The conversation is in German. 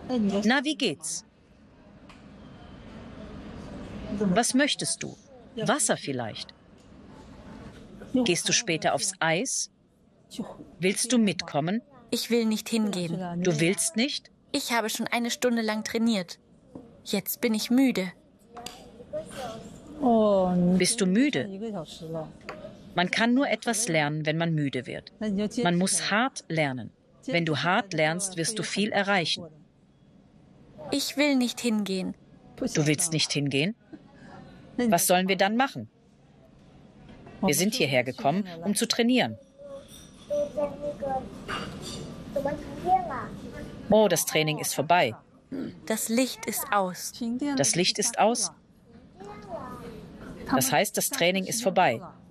Na, wie geht's? Was möchtest du? Wasser vielleicht? Gehst du später aufs Eis? Willst du mitkommen? Ich will nicht hingehen. Du willst nicht? Ich habe schon 1 Stunde lang trainiert. Jetzt bin ich müde. Bist du müde? Man kann nur etwas lernen, wenn man müde wird. Man muss hart lernen. Wenn du hart lernst, wirst du viel erreichen. Ich will nicht hingehen. Du willst nicht hingehen? Was sollen wir dann machen? Wir sind hierher gekommen, um zu trainieren. Oh, das Training ist vorbei. Das Licht ist aus. Das Licht ist aus? Das heißt, das Training ist vorbei.